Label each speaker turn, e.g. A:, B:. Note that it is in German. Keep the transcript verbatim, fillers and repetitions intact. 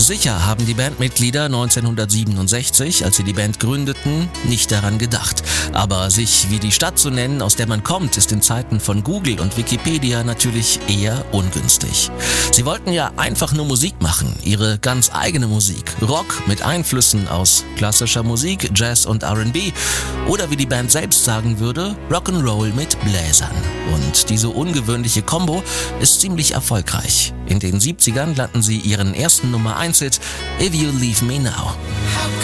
A: Sicher haben die Bandmitglieder neunzehnhundertsiebenundsechzig, als sie die Band gründeten, nicht daran gedacht. Aber sich wie die Stadt zu nennen, aus der man kommt, ist in Zeiten von Google und Wikipedia natürlich eher ungünstig. Sie wollten ja einfach nur Musik machen, ihre ganz eigene Musik. Rock mit Einflüssen aus klassischer Musik, Jazz und R and B. Oder wie die Band selbst sagen würde, Rock'n'Roll mit Bläsern. Und diese ungewöhnliche Kombo ist ziemlich erfolgreich. In den siebzigern lernten sie ihren ersten Nummer eins Hit, If You Leave Me Now.